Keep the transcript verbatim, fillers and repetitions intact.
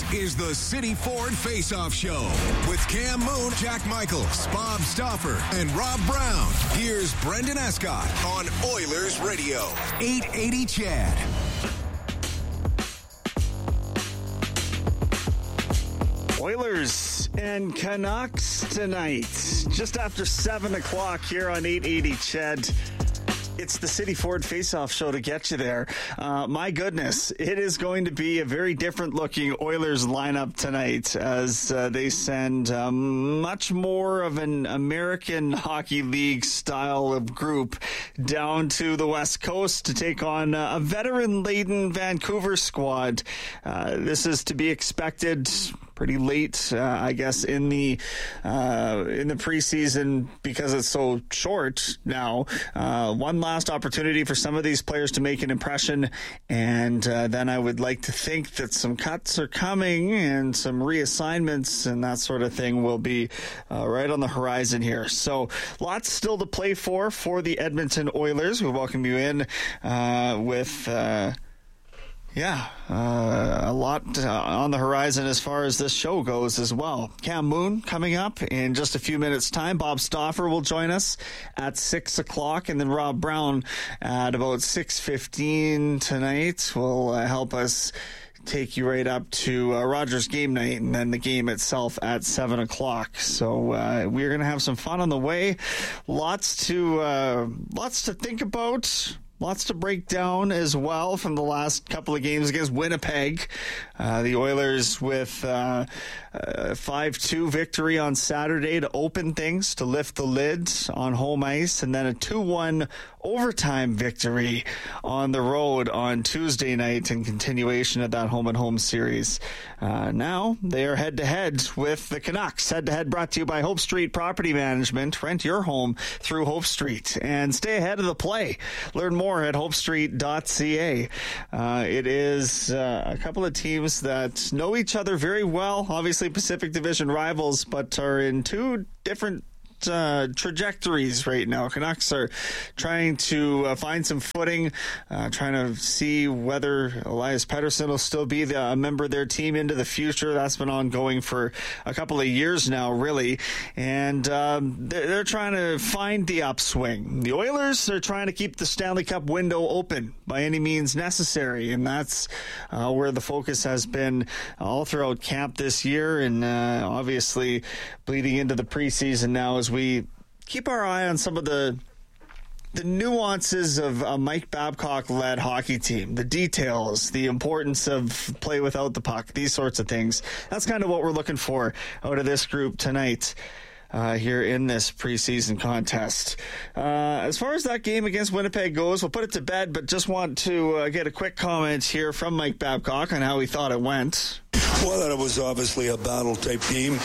is the City Ford Face-Off Show with Cam Moon, Jack Michaels, Bob Stauffer, and Rob Brown. Here's Brendan Escott on Oilers Radio, eight eighty C H E D. Oilers and Canucks tonight, just after seven o'clock here on eight eighty C H E D. It's the City Ford Face-Off Show to get you there. Uh, my goodness, it is going to be a very different-looking Oilers lineup tonight as uh, they send um, much more of an American Hockey League style of group down to the West Coast to take on uh, a veteran-laden Vancouver squad. Uh, this is to be expected pretty late, uh, I guess, in the uh, in the preseason because it's so short now. Uh, one last opportunity for some of these players to make an impression, and uh, then I would like to think that some cuts are coming and some reassignments and that sort of thing will be uh, right on the horizon here. So lots still to play for for the Edmonton Oilers. We welcome you in uh, with... Uh, Yeah, uh, a lot uh, on the horizon as far as this show goes as well. Cam Moon coming up in just a few minutes' time. Bob Stauffer will join us at six o'clock, and then Rob Brown at about six fifteen tonight will uh, help us take you right up to uh, Rogers game night and then the game itself at seven o'clock. So uh, we're going to have some fun on the way. Lots to, uh, lots to think about. Lots to break down as well from the last couple of games against Winnipeg. Uh, the Oilers with uh, a five two victory on Saturday to open things, to lift the lid on home ice, and then a two one overtime victory on the road on Tuesday night in continuation of that home-and-home series. Uh, now they are head-to-head with the Canucks. Head-to-head brought to you by Hope Street Property Management. Rent your home through Hope Street and stay ahead of the play. Learn more at hope street dot c a. Uh, it is uh, a couple of teams that know each other very well. Obviously Pacific Division rivals, but are in two different Uh, trajectories right now. Canucks are trying to uh, find some footing, uh, trying to see whether Elias Pettersson will still be the, a member of their team into the future. That's been ongoing for a couple of years now, really. And um, they're, they're trying to find the upswing. The Oilers are trying to keep the Stanley Cup window open by any means necessary, and that's uh, where the focus has been all throughout camp this year, and uh, obviously bleeding into the preseason now as we keep our eye on some of the the nuances of a Mike Babcock-led hockey team, the details, the importance of play without the puck, these sorts of things. That's kind of what we're looking for out of this group tonight. Uh, here in this preseason contest. Uh, as far as that game against Winnipeg goes, we'll put it to bed, but just want to uh, get a quick comment here from Mike Babcock on how he thought it went. Well, that it was obviously a battle-type game.